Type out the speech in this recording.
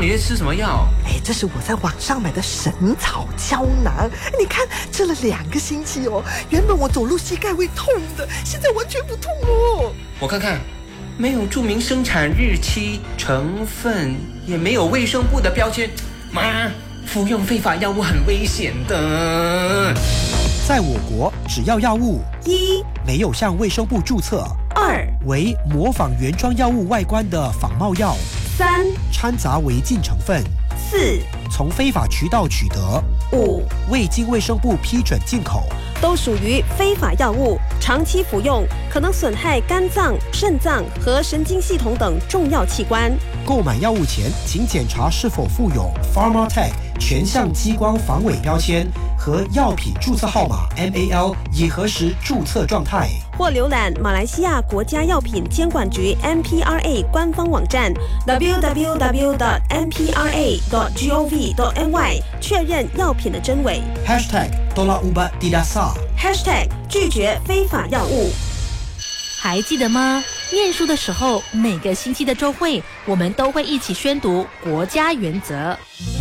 你在吃什么药？ 这是我在网上买的神草胶囊，你看吃了2个星期哦，原本我走路膝盖会痛的，现在完全不痛哦。 我看看，没有注明生产日期、成分，也没有卫生部的标签，妈，服用非法药物很危险的。 在我国，只要药物 1 没有向卫生部注册 ，2 为模仿原装药物外观的仿冒药 3 掺杂违禁成分 4 从非法渠道取得 5 未经卫生部批准进口， 都属于非法药物，长期服用可能损害肝脏、肾脏和神经系统等重要器官。 购买药物前，请检查是否附有 Pharmatech 全向激光防伪标签和药品注册号码 MAL， 以核实注册状态。 或浏览马来西亚国家药品监管局 MPRA 官方网站 www.mpra.gov.my 确认药品的真伪。 #Tolak Ubat Tidak Sah # 拒绝非法药物。 还记得吗？念书的时候，每个星期的周会，我们都会一起宣读国家原则。